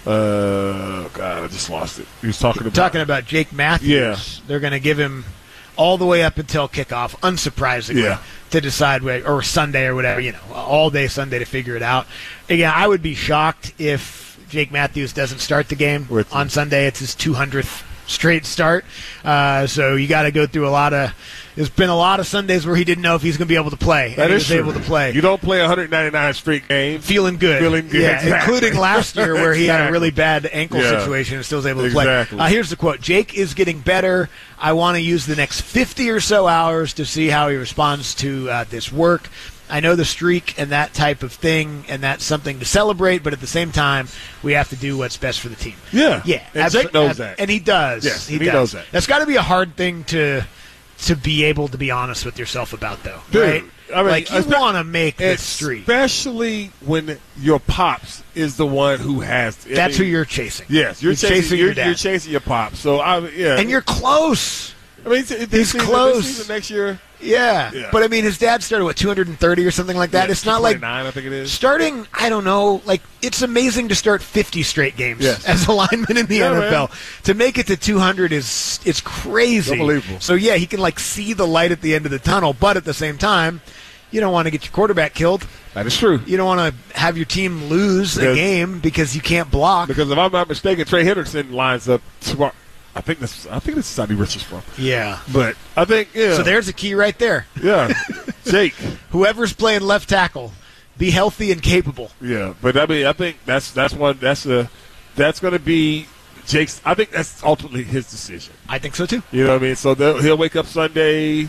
God, I just lost it. He was talking about Jake Matthews. Yeah. They're going to give him all the way up until kickoff, unsurprisingly, to decide or Sunday or whatever, all day Sunday to figure it out. Again, I would be shocked if Jake Matthews doesn't start the game on Sunday. It's his 200th straight start. So you got to go through there's been a lot of Sundays where he didn't know if he's going to be able to play. That is true. Able to play. You don't play 199 straight games. Feeling good. Yeah, exactly. Including last year where he had a really bad ankle situation and still was able to play. Here's the quote. Jake is getting better. I want to use the next 50 or so hours to see how he responds to this work. I know the streak and that type of thing, and that's something to celebrate, but at the same time, we have to do what's best for the team. Yeah. And Jake knows that. And he does. Yes, he knows that. That's got to be a hard thing to be able to be honest with yourself about, though. Dude, right? I mean, you want to make this streak. Especially when your pops is the one who has – That's who you're chasing. Yes, you're chasing your dad. You're chasing your pops. So, And you're close. I mean, he's close. This season next year. Yeah. But I mean, his dad started 230 or something like that. It's not like I think it is. Starting. I don't know. Like, it's amazing to start 50 straight games as a lineman in the NFL. Man. To make it to 200 it's crazy. Unbelievable. So he can see the light at the end of the tunnel, but at the same time, you don't want to get your quarterback killed. That is true. You don't want to have your team lose a game because you can't block. Because if I'm not mistaken, Trey Henderson lines up tomorrow. I think this is Sonny Richards from. Yeah. But I think, So there's a key right there. Yeah. Jake. Whoever's playing left tackle, be healthy and capable. Yeah. But I mean, I think that's going to be Jake's. I think that's ultimately his decision. I think so too. You know what I mean? So he'll wake up Sunday.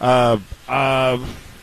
Damn,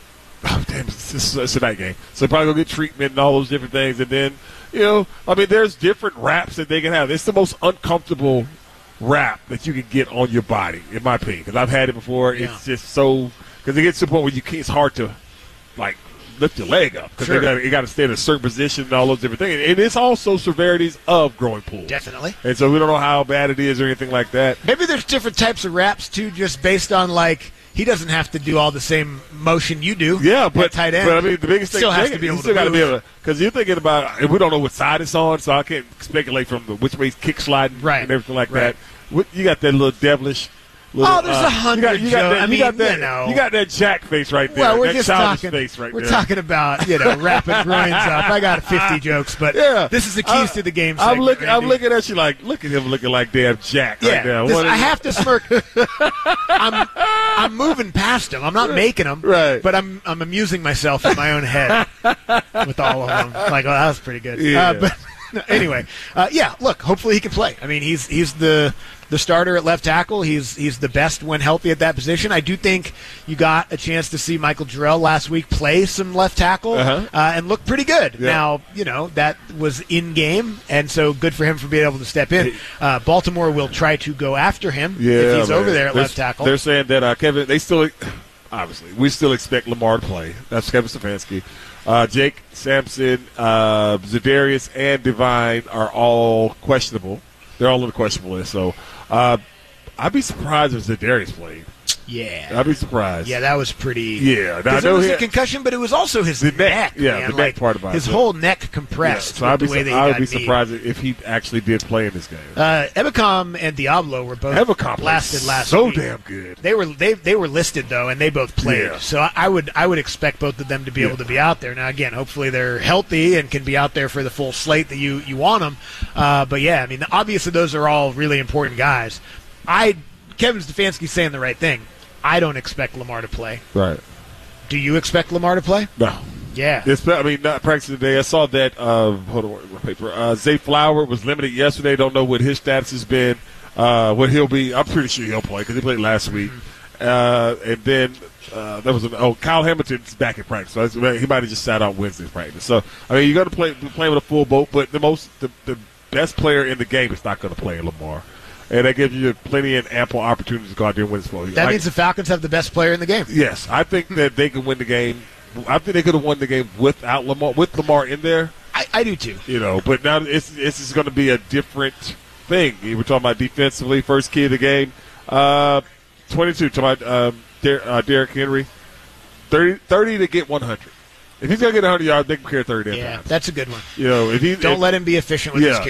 it's a night game. So probably go get treatment and all those different things. And then, there's different wraps that they can have. It's the most uncomfortable wrap that you can get on your body, in my opinion, because I've had it before. Yeah. It's just so because it gets to the point where it's hard to lift your leg up because you got to stay in a certain position and all those different things. And it's also severities of growing pools. Definitely. And so we don't know how bad it is or anything like that. Maybe there's different types of wraps too, just based on he doesn't have to do all the same motion you do. Yeah, but tight end. But I mean, the biggest thing still has to be able to got to be able to, because you're thinking about, and we don't know what side it's on, so I can't speculate from which way he's kick sliding and everything like that. You got that little devilish. There's 100. You got that Jack face right there. Well, we're that just talking. Face right we're there. talking about wrapping groins up. I got 50 jokes, but this is the keys to the game. I'm looking at you look at him looking like damn Jack right now. I have to smirk. I'm moving past him. I'm not making them, but I'm amusing myself in my own head with all of them. Like, that was pretty good. Yeah. But anyway, look, hopefully he can play. I mean, he's the starter at left tackle. He's the best when healthy at that position. I do think you got a chance to see Michael Jarrell last week play some left tackle and look pretty good. Yeah. Now, that was in game, and so good for him for being able to step in. Baltimore will try to go after him if he's over there at left tackle. They're saying that Kevin, we still expect Lamar to play. That's Kevin Stefanski. Jake, Sampson, Zadarius, and Divine are all questionable. They're all on the questionable list. So I'd be surprised if Zadarius played. Yeah. I'd be surprised. Yeah, that was pretty. Yeah. Because it was a concussion, but it was also his neck. Yeah, man. the neck part about it. His whole neck compressed. Yeah, so I would be surprised if he actually did play in this game. Ebicom and Diablo were both lasted last so week. Damn good. They were listed, though, and they both played. Yeah. So I would expect both of them to be able to be out there. Now, again, hopefully they're healthy and can be out there for the full slate that you want them. But, yeah, I mean, obviously those are all really important guys. Kevin Stefanski's saying the right thing. I don't expect Lamar to play. Right. Do you expect Lamar to play? No. Yeah. Not practicing today. I saw that. Hold on, my paper. Zay Flower was limited yesterday. Don't know what his status has been. What he'll be. I'm pretty sure he'll play because he played last week. And then there was Kyle Hamilton's back in practice. So he might have just sat out Wednesday's practice. So I mean, you're going to play with a full boat, but the best player in the game is not going to play Lamar. And that gives you plenty and ample opportunities to go out there and win this ball. That means the Falcons have the best player in the game. Yes, I think that they can win the game. I think they could have won the game without Lamar, with Lamar in there. I do too. But now it's going to be a different thing. We're talking about defensively, first key of the game. 22 to my Derrick Henry, 30 to get 100. If he's going to get 100 yards, they can carry 30 that time. That's a good one. If he don't let him be efficient with his